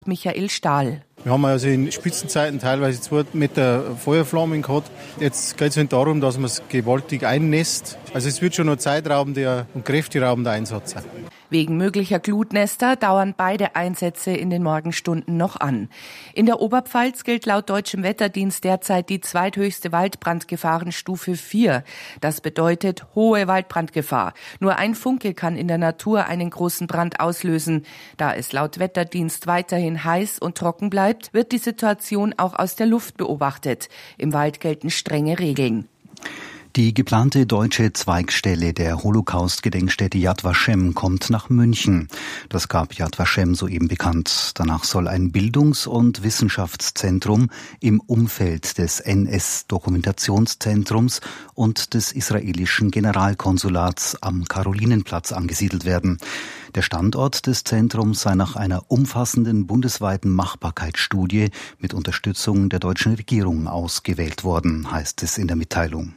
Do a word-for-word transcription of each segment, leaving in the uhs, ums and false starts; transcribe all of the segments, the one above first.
Michael Stahl. Wir haben also in Spitzenzeiten teilweise zwei Meter Feuerflammen gehabt. Jetzt geht es nicht darum, dass man es gewaltig einnässt. Also es wird schon ein zeitraubender und kräfteraubender Einsatz sein. Wegen möglicher Glutnester dauern beide Einsätze in den Morgenstunden noch an. In der Oberpfalz gilt laut Deutschem Wetterdienst derzeit die zweithöchste Waldbrandgefahrenstufe vier. Das bedeutet hohe Waldbrandgefahr. Nur ein Funke kann in der Natur einen großen Brand auslösen. Da es laut Wetterdienst weiterhin heiß und trocken bleibt, wird die Situation auch aus der Luft beobachtet. Im Wald gelten strenge Regeln. Die geplante deutsche Zweigstelle der Holocaust-Gedenkstätte Yad Vashem kommt nach München. Das gab Yad Vashem soeben bekannt. Danach soll ein Bildungs- und Wissenschaftszentrum im Umfeld des N S-Dokumentationszentrums und des israelischen Generalkonsulats am Karolinenplatz angesiedelt werden. Der Standort des Zentrums sei nach einer umfassenden bundesweiten Machbarkeitsstudie mit Unterstützung der deutschen Regierung ausgewählt worden, heißt es in der Mitteilung.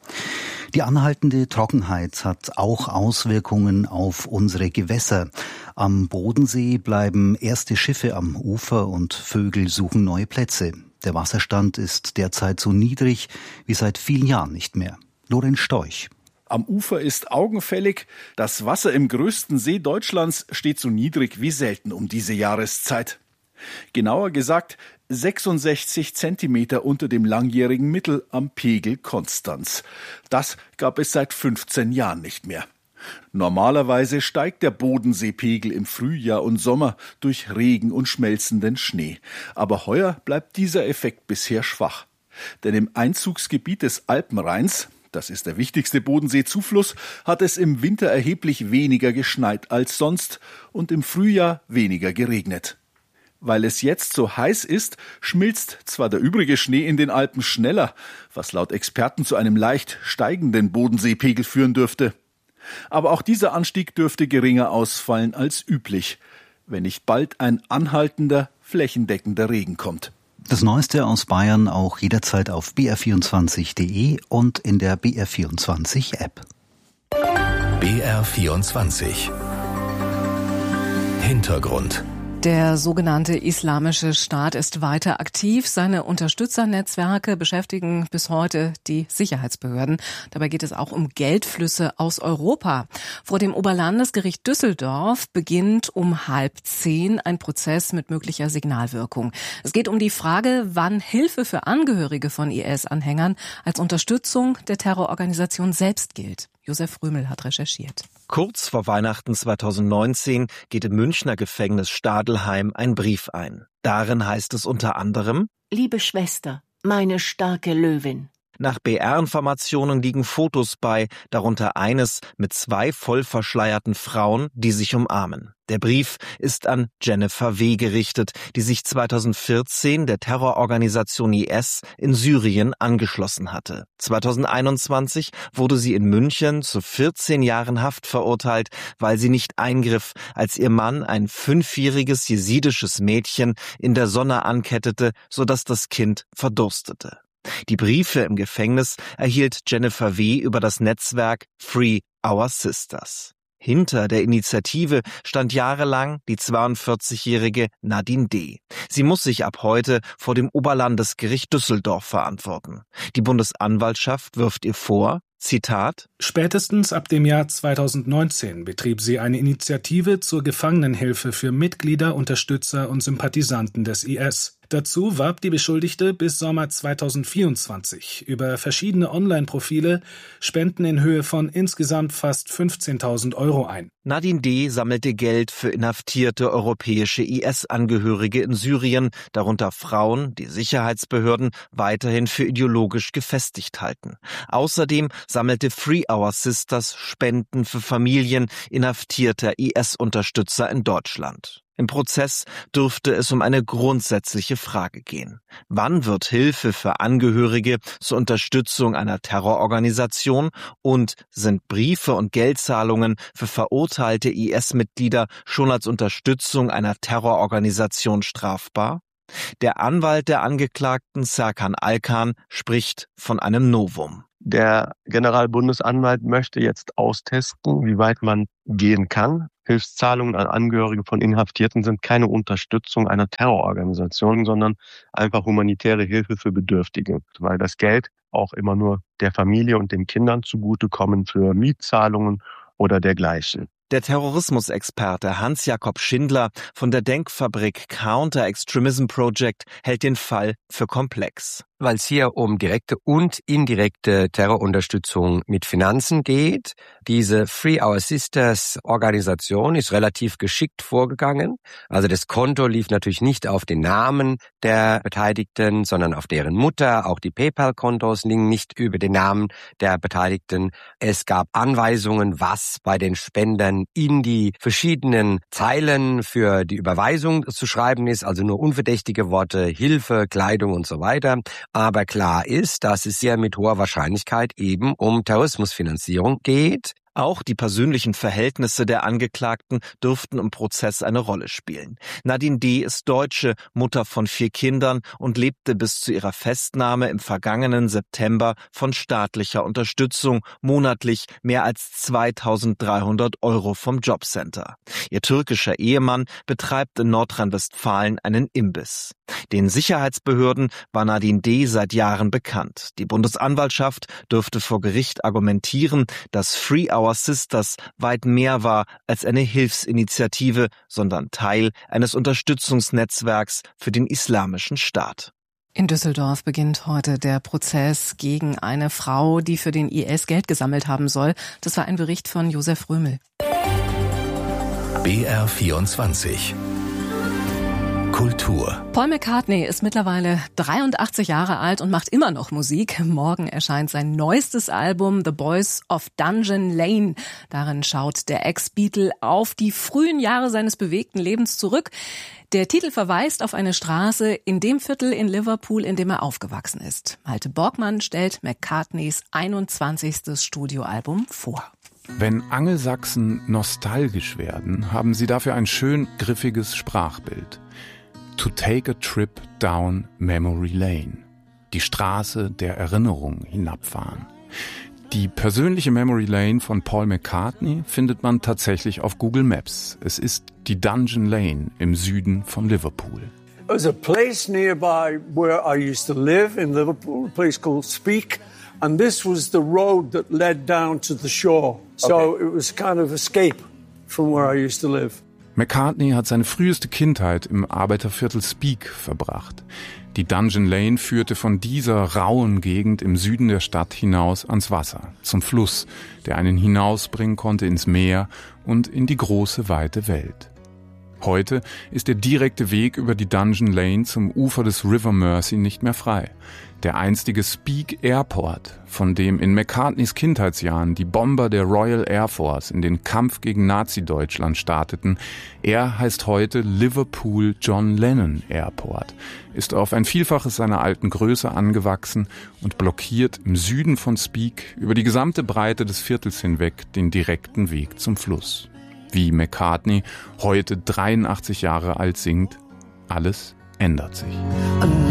Die anhaltende Trockenheit hat auch Auswirkungen auf unsere Gewässer. Am Bodensee bleiben erste Schiffe am Ufer und Vögel suchen neue Plätze. Der Wasserstand ist derzeit so niedrig wie seit vielen Jahren nicht mehr. Lorenz Storch. Am Ufer ist augenfällig, das Wasser im größten See Deutschlands steht so niedrig wie selten um diese Jahreszeit. Genauer gesagt sechsundsechzig Zentimeter unter dem langjährigen Mittel am Pegel Konstanz. Das gab es seit fünfzehn Jahren nicht mehr. Normalerweise steigt der Bodenseepegel im Frühjahr und Sommer durch Regen und schmelzenden Schnee. Aber heuer bleibt dieser Effekt bisher schwach. Denn im Einzugsgebiet des Alpenrheins, das ist der wichtigste Bodenseezufluss, hat es im Winter erheblich weniger geschneit als sonst und im Frühjahr weniger geregnet. Weil es jetzt so heiß ist, schmilzt zwar der übrige Schnee in den Alpen schneller, was laut Experten zu einem leicht steigenden Bodenseepegel führen dürfte. Aber auch dieser Anstieg dürfte geringer ausfallen als üblich, wenn nicht bald ein anhaltender, flächendeckender Regen kommt. Das Neueste aus Bayern auch jederzeit auf b r vierundzwanzig punkt d e und in der B R vierundzwanzig App. B R vierundzwanzig Hintergrund. Der sogenannte Islamische Staat ist weiter aktiv. Seine Unterstützernetzwerke beschäftigen bis heute die Sicherheitsbehörden. Dabei geht es auch um Geldflüsse aus Europa. Vor dem Oberlandesgericht Düsseldorf beginnt um halb zehn ein Prozess mit möglicher Signalwirkung. Es geht um die Frage, wann Hilfe für Angehörige von I S-Anhängern als Unterstützung der Terrororganisation selbst gilt. Josef Römel hat recherchiert. Kurz vor Weihnachten zweitausendneunzehn geht im Münchner Gefängnis Stadelheim ein Brief ein. Darin heißt es unter anderem: Liebe Schwester, meine starke Löwin. Nach B R-Informationen liegen Fotos bei, darunter eines mit zwei voll verschleierten Frauen, die sich umarmen. Der Brief ist an Jennifer W. gerichtet, die sich zweitausendvierzehn der Terrororganisation I S in Syrien angeschlossen hatte. zweitausendeinundzwanzig wurde sie in München zu vierzehn Jahren Haft verurteilt, weil sie nicht eingriff, als ihr Mann ein fünfjähriges jesidisches Mädchen in der Sonne ankettete, sodass das Kind verdurstete. Die Briefe im Gefängnis erhielt Jennifer W. über das Netzwerk Free Our Sisters. Hinter der Initiative stand jahrelang die zweiundvierzigjährige Nadine D. Sie muss sich ab heute vor dem Oberlandesgericht Düsseldorf verantworten. Die Bundesanwaltschaft wirft ihr vor, Zitat: Spätestens ab dem Jahr zweitausendneunzehn betrieb sie eine Initiative zur Gefangenenhilfe für Mitglieder, Unterstützer und Sympathisanten des I S. Dazu warb die Beschuldigte bis Sommer zweitausendvierundzwanzig über verschiedene Online-Profile Spenden in Höhe von insgesamt fast fünfzehntausend Euro ein. Nadine D. sammelte Geld für inhaftierte europäische I S-Angehörige in Syrien, darunter Frauen, die Sicherheitsbehörden weiterhin für ideologisch gefestigt halten. Außerdem sammelte Free Our Sisters Spenden für Familien inhaftierter I S-Unterstützer in Deutschland. Im Prozess dürfte es um eine grundsätzliche Frage gehen. Wann wird Hilfe für Angehörige zur Unterstützung einer Terrororganisation und sind Briefe und Geldzahlungen für verurteilte I S-Mitglieder schon als Unterstützung einer Terrororganisation strafbar? Der Anwalt der Angeklagten, Serkan Alkan, spricht von einem Novum. Der Generalbundesanwalt möchte jetzt austesten, wie weit man gehen kann. Hilfszahlungen an Angehörige von Inhaftierten sind keine Unterstützung einer Terrororganisation, sondern einfach humanitäre Hilfe für Bedürftige, weil das Geld auch immer nur der Familie und den Kindern zugutekommen für Mietzahlungen oder dergleichen. Der Terrorismusexperte Hans-Jakob Schindler von der Denkfabrik Counter Extremism Project hält den Fall für komplex. Weil es hier um direkte und indirekte Terrorunterstützung mit Finanzen geht. Diese Free Our Sisters Organisation ist relativ geschickt vorgegangen. Also das Konto lief natürlich nicht auf den Namen der Beteiligten, sondern auf deren Mutter. Auch die PayPal-Kontos liegen nicht über den Namen der Beteiligten. Es gab Anweisungen, was bei den Spendern in die verschiedenen Zeilen für die Überweisung zu schreiben ist. Also nur unverdächtige Worte, Hilfe, Kleidung und so weiter. Aber klar ist, dass es hier mit hoher Wahrscheinlichkeit eben um Terrorismusfinanzierung geht. Auch die persönlichen Verhältnisse der Angeklagten dürften im Prozess eine Rolle spielen. Nadine D. ist Deutsche, Mutter von vier Kindern und lebte bis zu ihrer Festnahme im vergangenen September von staatlicher Unterstützung, monatlich mehr als zweitausenddreihundert Euro vom Jobcenter. Ihr türkischer Ehemann betreibt in Nordrhein-Westfalen einen Imbiss. Den Sicherheitsbehörden war Nadine D. seit Jahren bekannt. Die Bundesanwaltschaft dürfte vor Gericht argumentieren, dass Free Our Sisters weit mehr war als eine Hilfsinitiative, sondern Teil eines Unterstützungsnetzwerks für den Islamischen Staat. In Düsseldorf beginnt heute der Prozess gegen eine Frau, die für den I S Geld gesammelt haben soll. Das war ein Bericht von Josef Römel. B R vierundzwanzig Kultur. Paul McCartney ist mittlerweile dreiundachtzig Jahre alt und macht immer noch Musik. Morgen erscheint sein neuestes Album The Boys of Dungeon Lane. Darin schaut der Ex-Beatle auf die frühen Jahre seines bewegten Lebens zurück. Der Titel verweist auf eine Straße in dem Viertel in Liverpool, in dem er aufgewachsen ist. Malte Borgmann stellt McCartneys einundzwanzigstes Studioalbum vor. Wenn Angelsachsen nostalgisch werden, haben sie dafür ein schön griffiges Sprachbild. To take a trip down memory lane. Die Straße der Erinnerung hinabfahren. Die persönliche Memory Lane von Paul McCartney findet man tatsächlich auf Google Maps. Es ist die Dungeon Lane im Süden von Liverpool. There's a place nearby where I used to live in Liverpool, a place called Speke, and this was the road that led down to the shore. So okay. It was kind of escape from where I used to live. McCartney hat seine früheste Kindheit im Arbeiterviertel Speke verbracht. Die Dungeon Lane führte von dieser rauen Gegend im Süden der Stadt hinaus ans Wasser, zum Fluss, der einen hinausbringen konnte ins Meer und in die große, weite Welt. Heute ist der direkte Weg über die Dungeon Lane zum Ufer des River Mersey nicht mehr frei. Der einstige Speke Airport, von dem in McCartneys Kindheitsjahren die Bomber der Royal Air Force in den Kampf gegen Nazi-Deutschland starteten, er heißt heute Liverpool John Lennon Airport, ist auf ein Vielfaches seiner alten Größe angewachsen und blockiert im Süden von Speke über die gesamte Breite des Viertels hinweg den direkten Weg zum Fluss. Wie McCartney heute dreiundachtzig Jahre alt singt, alles ändert sich.